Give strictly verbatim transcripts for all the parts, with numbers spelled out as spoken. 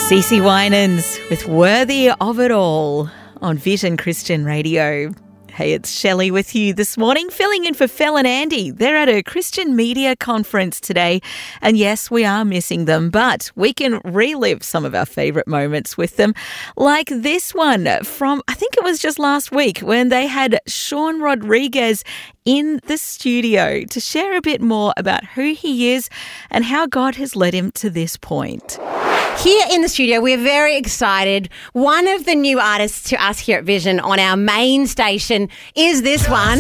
CeCe Winans with Worthy of It All on Vision Christian Radio. Hey, it's Shelley with you this morning, filling in for Phil and Andy. They're at a Christian media conference today, and yes, we are missing them, but we can relive some of our favourite moments with them, like this one from, I think it was just last week, when they had Sean Rodriguez in the studio to share a bit more about who he is and how God has led him to this point. Here in the studio, we're very excited. One of the new artists to us here at Vision on our main station is this one.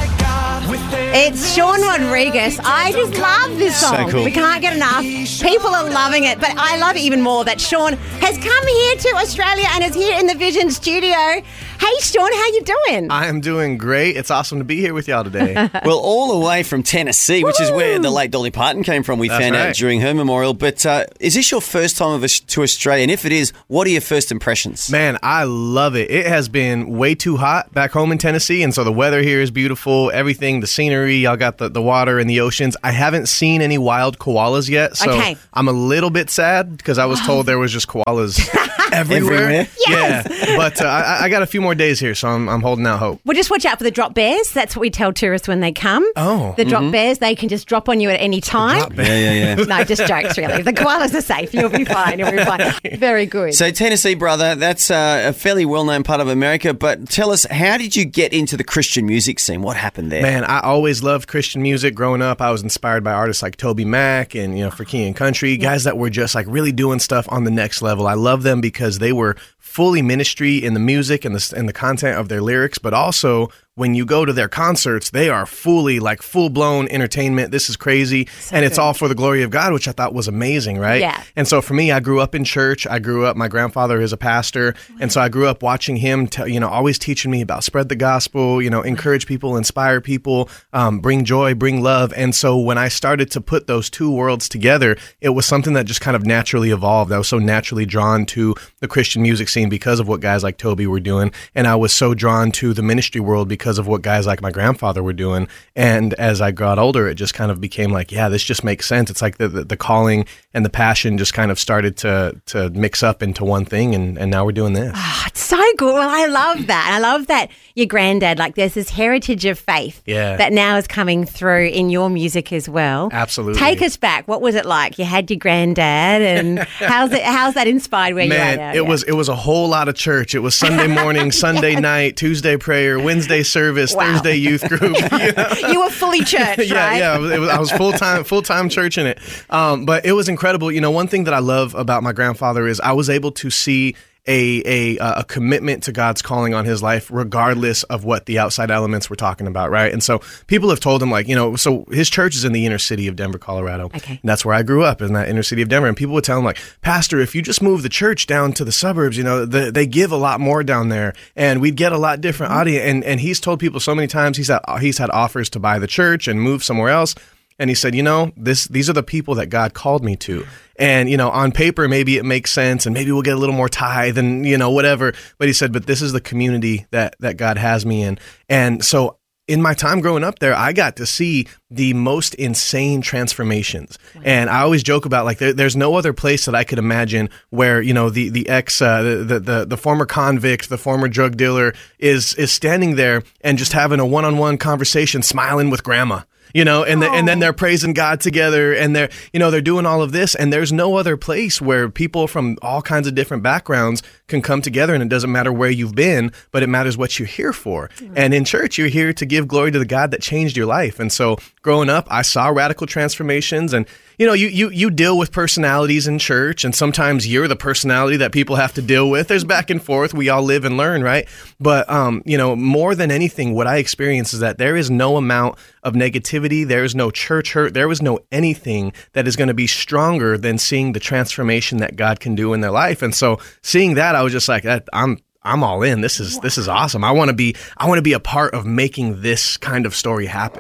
It's Sean Rodriguez. I just love this song. So cool. We can't get enough. People are loving it, but I love it even more that Sean has come here to Australia and is here in the Vision studio. Hey, Sean, how you doing? I am doing great. It's awesome to be here with y'all today. Well, all the way from Tennessee, which Woo! is where the late Dolly Parton came from, we That's found right. out during her memorial. But uh, is this your first time of us to Australia? And if it is, what are your first impressions? Man, I love it. It has been way too hot back home in Tennessee, and so the weather here is beautiful. Everything, the scenery, y'all got the, the water and the oceans. I haven't seen any wild koalas yet, so Okay. I'm a little bit sad because I was told there was just koalas everywhere. Everywhere? Yes. Yeah, but uh, I, I got a few more days here, so I'm, I'm holding out hope. Well, just watch out for the drop bears. That's what we tell tourists when they come. Oh. The drop bears, they can just drop on you at any time. drop bear. Yeah, yeah, yeah. No, just jokes, really. The koalas are safe. You'll be fine. You'll be fine. Very good. So Tennessee, brother, that's uh, a fairly well-known part of America. But tell us, how did you get into the Christian music scene? What happened there? Man, I always loved Christian music. Growing up, I was inspired by artists like Toby Mac and, you know, For King and Country, guys that were just like really doing stuff on the next level. I love them because they were fully ministry in the music and the and the content of their lyrics, but also when you go to their concerts, they are fully like full-blown entertainment. This is crazy. So and it's good. all for the glory of God, which I thought was amazing, right? Yeah. And so for me, I grew up in church. I grew up, my grandfather is a pastor. And so I grew up watching him, tell, you know, always teaching me about spread the gospel, you know, encourage people, inspire people, um, bring joy, bring love. And so when I started to put those two worlds together, it was something that just kind of naturally evolved. I was so naturally drawn to the Christian music scene because of what guys like Toby were doing. And I was so drawn to the ministry world because of what guys like my grandfather were doing. And as I got older, it just kind of became like, yeah, this just makes sense. It's like the the, the calling and the passion just kind of started to to mix up into one thing. And, and now we're doing this. Oh, it's so good. Well, I love that. I love that your granddad, like there's this heritage of faith Yeah. that now is coming through in your music as well. Absolutely. Take us back. What was it like? You had your granddad and how's it? How's that inspired where Man, you are now? it Yeah. was it was a whole lot of church. It was Sunday morning, Sunday night, Tuesday prayer, Wednesday service, Wow. Thursday youth group. You know? You were fully church, yeah, right? yeah. It was, I was full time, full time church in it. Um, but it was incredible. You know, one thing that I love about my grandfather is I was able to see a a a commitment to God's calling on his life, regardless of what the outside elements were talking about, right? And so people have told him, like, you know, so his church is in the inner city of Denver, Colorado. Okay. And that's where I grew up, in that inner city of Denver. And people would tell him, like, Pastor, if you just move the church down to the suburbs, you know, the, they give a lot more down there, and we'd get a lot different audience. And and he's told people so many times he's had he's had offers to buy the church and move somewhere else. And he said, you know, this these are the people that God called me to. And, you know, on paper, maybe it makes sense and maybe we'll get a little more tithe and, you know, whatever. But he said, but this is the community that, that God has me in. And so in my time growing up there, I got to see the most insane transformations. Wow. And I always joke about, like, there, there's no other place that I could imagine where, you know, the, the ex, uh, the, the, the former convict, the former drug dealer is, is standing there and just having a one-on-one conversation, smiling with grandma. You know, and the, and then they're praising God together, and they're, you know, they're doing all of this, and there's no other place where people from all kinds of different backgrounds can come together, and it doesn't matter where you've been, but it matters what you're here for. Mm-hmm. And in church, you're here to give glory to the God that changed your life. And so growing up, I saw radical transformations, and you know, you, you you deal with personalities in church, and sometimes you're the personality that people have to deal with. There's back and forth. We all live and learn, right? But, um, you know, more than anything, what I experience is that there is no amount of negativity. There is no church hurt. There is no anything that is going to be stronger than seeing the transformation that God can do in their life. And so seeing that, I was just like, that, I'm I'm all in. This is this is awesome. I want to be I want to be a part of making this kind of story happen.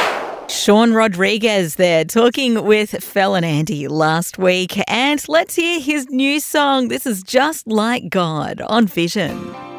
Sean Rodriguez there talking with Phil and Andy last week. And let's hear his new song. This is Just Like God on Vision.